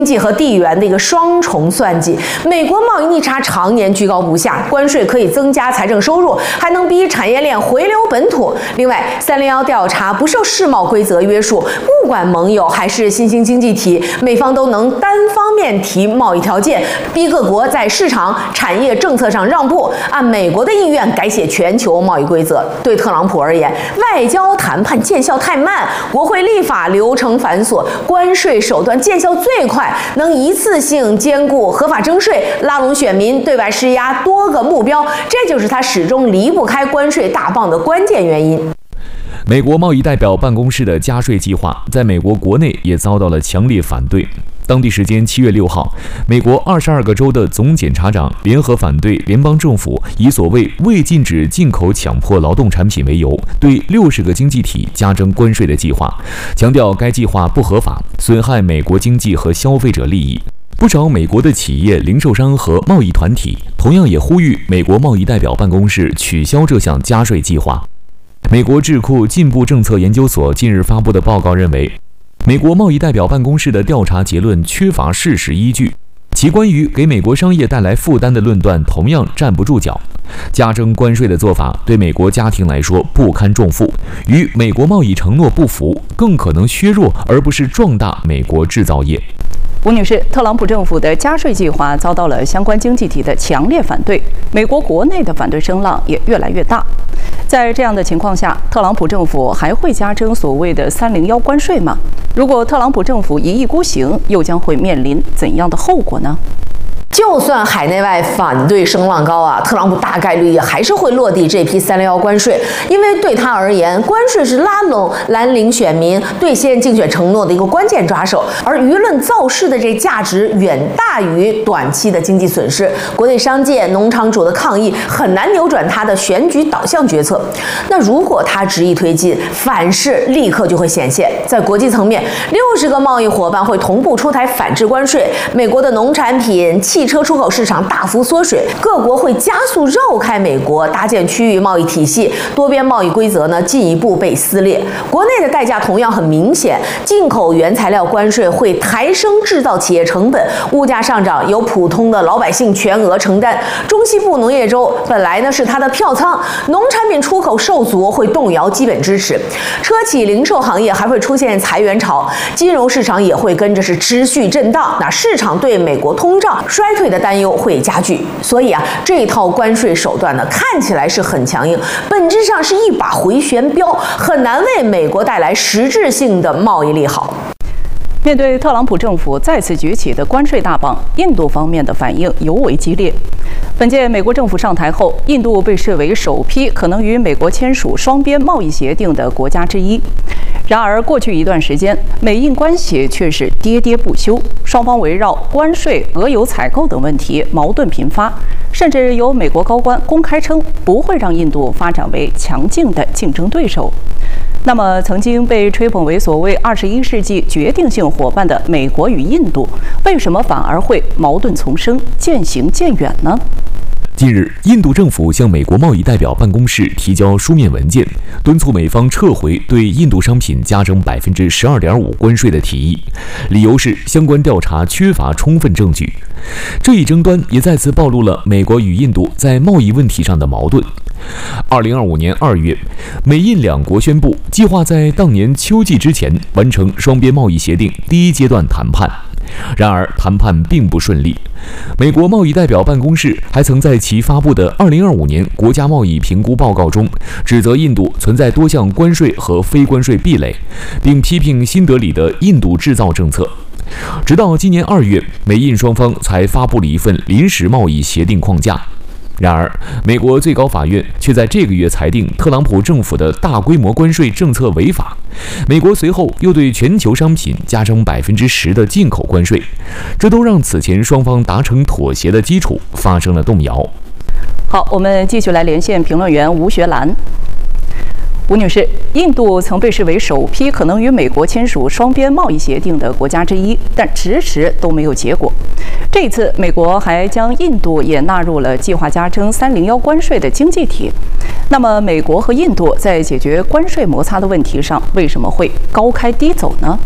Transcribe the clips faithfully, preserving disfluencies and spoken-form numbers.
经济和地缘的一个双重算计，美国贸易逆差常年居高不下，关税可以增加财政收入，还能逼产业链回流本土。另外，三零一调查不受世贸规则约束，不管盟友还是新兴经济体，美方都能单方面提贸易条件，逼各国在市场、产业政策上让步，按美国的意愿改写全球贸易规则。对特朗普而言，外交谈判见效太慢，国会立法流程繁琐，关税手段见效最快。能一次性兼顾合法征税、拉拢选民、对外施压多个目标，这就是他始终离不开关税大棒的关键原因。 美国贸易代表办公室的加税计划在美国国内也遭到了强烈反对。当地时间七月六号，美国二十二个州的总检察长联合反对联邦政府以所谓未禁止进口强迫劳动产品为由，对六十个经济体加征关税的计划，强调该计划不合法，损害美国经济和消费者利益。不少美国的企业、零售商和贸易团体同样也呼吁美国贸易代表办公室取消这项加税计划。美国智库进步政策研究所近日发布的报告认为，美国贸易代表办公室的调查结论缺乏事实依据，其关于给美国商业带来负担的论断同样站不住脚。加征关税的做法对美国家庭来说不堪重负，与美国贸易承诺不符，更可能削弱而不是壮大美国制造业。 吴女士，特朗普政府的加税计划遭到了相关经济体的强烈反对，美国国内的反对声浪也越来越大。在这样的情况下，特朗普政府还会加征所谓的三零一关税吗？如果特朗普政府一意孤行，又将会面临怎样的后果呢？ 就算海内外反对声浪高啊，特朗普大概率也还是会落地这批三零一关税，因为对他而言，关税是拉拢蓝领选民、兑现竞选承诺的一个关键抓手，而舆论造势的这价值远大于短期的经济损失。国内商界、农场主的抗议很难扭转他的选举导向决策。那如果他执意推进，反噬立刻就会显现。在国际层面，六十个贸易伙伴会同步出台反制关税，美国的农产品、汽车出口市场大幅缩水，各国会加速绕开美国，搭建区域贸易体系，多边贸易规则呢进一步被撕裂。国内的代价同样很明显，进口原材料关税会抬升制造企业成本，物价上涨由普通的老百姓全额承担。中西部农业州本来呢是它的票仓，农产品出口受阻会动摇基本支持，车企零售行业还会出现裁员潮，金融市场也会跟着是持续震荡。那市场对美国通胀衰退的担忧会加剧，所以啊，这套关税手段呢，看起来是很强硬，本质上是一把回旋镖，很难为美国带来实质性的贸易利好。 面对特朗普政府再次举起的关税大棒，印度方面的反应尤为激烈。本届美国政府上台后，印度被视为首批可能与美国签署双边贸易协定的国家之一。然而，过去一段时间，美印关系却是喋喋不休，双方围绕关税、俄油采购等问题矛盾频发，甚至有美国高官公开称不会让印度发展为强劲的竞争对手。那么，曾经被吹捧为所谓二十一世纪决定性伙伴的美国与印度，为什么反而会矛盾丛生、渐行渐远呢？ 近日，印度政府向美国贸易代表办公室提交书面文件，敦促美方撤回对印度商品加征百分之十二点五关税的提议，理由是相关调查缺乏充分证据。这一争端也再次暴露了美国与印度在贸易问题上的矛盾。二零二五年二月，美印两国宣布计划在当年秋季之前完成双边贸易协定第一阶段谈判。然而，谈判并不顺利。美国贸易代表办公室还曾在其发布的二零二五年国家贸易评估报告中，指责印度存在多项关税和非关税壁垒，并批评新德里的印度制造政策。直到今年二月，美印双方才发布了一份临时贸易协定框架。然而，美国最高法院却在这个月裁定特朗普政府的大规模关税政策违法。美国随后又对全球商品加征百分之十的进口关税，这都让此前双方达成妥协的基础发生了动摇。 好，我们继续来连线评论员吴学兰。吴女士，印度曾被视为首批可能与美国签署双边贸易协定的国家之一，但迟迟都没有结果。这一次，美国还将印度也纳入了计划加征三零一关税的经济体。那么，美国和印度在解决关税摩擦的问题上，为什么会高开低走呢？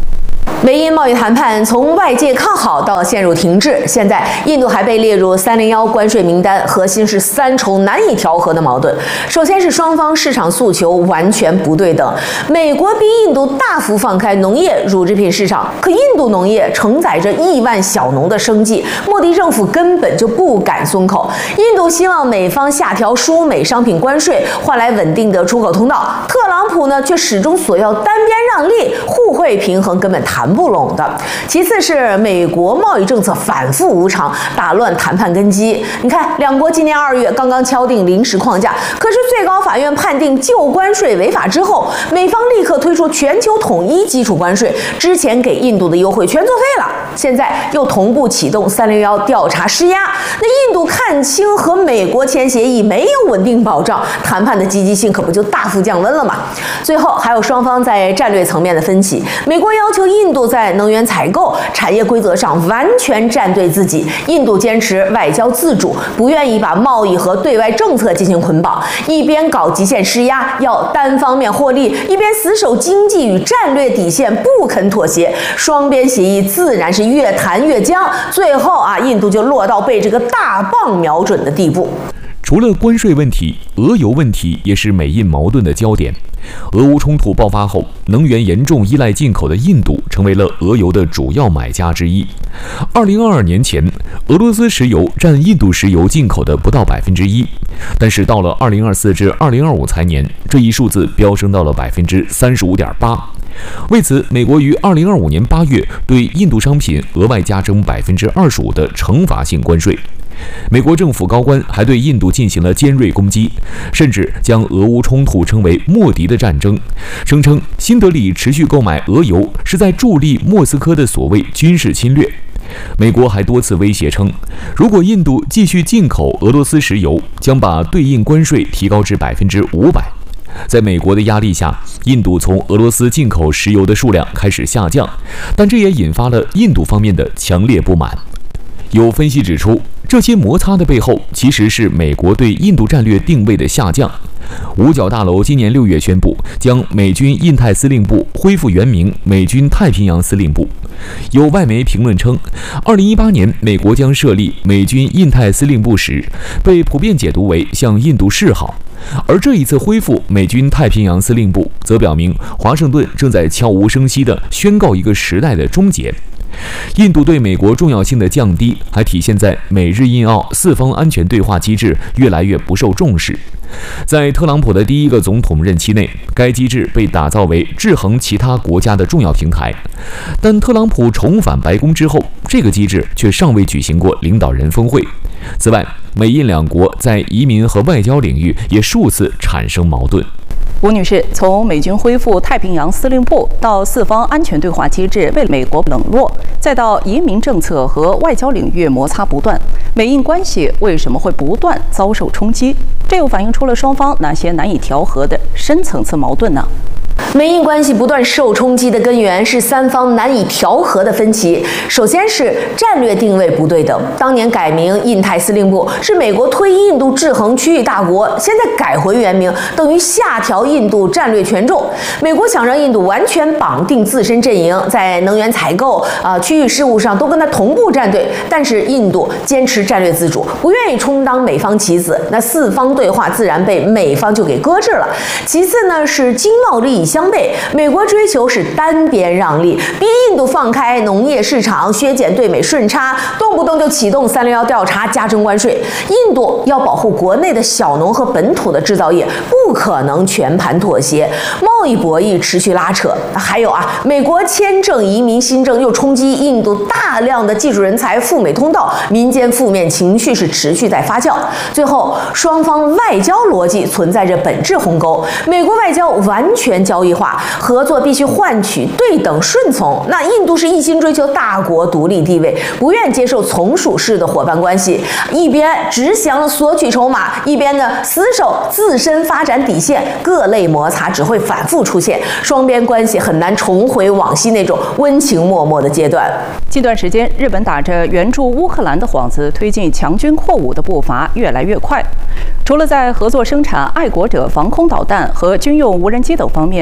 美印贸易谈判从外界看好到陷入停滞，现在印度还被列入三零一关税名单，核心是三重难以调和的矛盾。首先是双方市场诉求完全不对等，美国逼印度大幅放开农业、乳制品市场，可印度农业承载着亿万小农的生计，莫迪政府根本就不敢松口。印度希望美方下调输美商品关税，换来稳定的出口通道，特朗普呢却始终索要单边让利，互惠平衡根本谈不拢的。其次是美国贸易政策反复无常，打乱谈判根基。你看，两国今年二月刚刚敲定临时框架，可是最高法院判定旧关税违法之后，美方立刻推出全球统一基础关税，之前给印度的优惠全作废了，现在又同步启动三零一调查施压。那印度看清和美国签协议没有稳定保障，谈判的积极性可不就大幅降温了吗？最后还有双方在战略层面的分歧，美国要求印度在能源采购、产业规则上完全站队自己，印度坚持外交自主，不愿意把贸易和对外政策进行捆绑，一边搞极限施压，要单方面获利，一边死守经济与战略底线，不肯妥协，双边协议自然是越谈越僵，最后啊，印度就落到被这个大棒瞄准的地步。 除了关税问题，俄油问题也是美印矛盾的焦点。俄乌冲突爆发后，能源严重依赖进口的印度成为了俄油的主要买家之一。二零二二年前，俄罗斯石油占印度石油进口的不到百分之一，但是到了二零二四至二零二五财年，这一数字飙升到了百分之三十五点八。为此，美国于二零二五年八月对印度商品额外加征百分之二十五的惩罚性关税。美国政府高官还对印度进行了尖锐攻击，甚至将俄乌冲突称为莫迪的战争，声称新德里持续购买俄油是在助力莫斯科的所谓军事侵略。美国还多次威胁称，如果印度继续进口俄罗斯石油，将把对应关税提高至百分之五百。在美国的压力下，印度从俄罗斯进口石油的数量开始下降，但这也引发了印度方面的强烈不满。有分析指出，这些摩擦的背后其实是美国对印度战略定位的下降。五角大楼今年六月宣布将美军印太司令部恢复原名美军太平洋司令部。有外媒评论称，二零一八年美国将设立美军印太司令部时，被普遍解读为向印度示好，而这一次恢复美军太平洋司令部，则表明华盛顿正在悄无声息地宣告一个时代的终结。印度对美国重要性的降低，还体现在美日印澳四方安全对话机制越来越不受重视。在特朗普的第一个总统任期内，该机制被打造为制衡其他国家的重要平台，但特朗普重返白宫之后，这个机制却尚未举行过领导人峰会。此外，美印两国在移民和外交领域也数次产生矛盾。 吴女士，从美军恢复太平洋司令部到四方安全对话机制被美国冷落，再到移民政策和外交领域摩擦不断，美印关系为什么会不断遭受冲击？这又反映出了双方哪些难以调和的深层次矛盾呢？ 美印关系不断受冲击的根源是三方难以调和的分歧。首先是战略定位不对等。当年改名印太司令部是美国推印度制衡区域大国，现在改回原名，等于下调印度战略权重。美国想让印度完全绑定自身阵营，在能源采购、啊、呃、区域事务上都跟他同步站队，但是印度坚持战略自主，不愿意充当美方棋子，那四方对话自然被美方就给搁置了。其次呢是经贸利益相悖，美国追求是单边让利，逼印度放开农业市场，削减对美顺差，动不动就启动三零一调查，加征关税。印度要保护国内的小农和本土的制造业，不可能全盘妥协，贸易博弈持续拉扯。还有啊，美国签证移民新政又冲击印度大量的技术人才赴美通道，民间负面情绪是持续在发酵。最后，双方外交逻辑存在着本质鸿沟，美国外交完全交易化，合作必须换取对等顺从。那印度是一心追求大国独立地位，不愿接受从属式的伙伴关系，一边只想索取筹码，一边呢死守自身发展底线，各类摩擦只会反复出现，双边关系很难重回往昔那种温情脉脉的阶段。 近段时间，日本打着援助乌克兰的幌子，推进强军扩武的步伐越来越快。除了在合作生产爱国者防空导弹和军用无人机等方面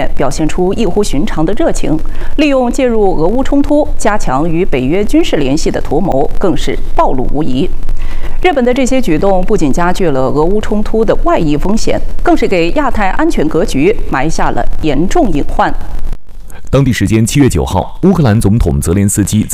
面表现出异乎寻常的热情，利用介入俄乌冲突、加强与北约军事联系的图谋更是暴露无遗。日本的这些举动不仅加剧了俄乌冲突的外溢风险，更是给亚太安全格局埋下了严重隐患。 当地时间七月九号，乌克兰总统泽连斯基在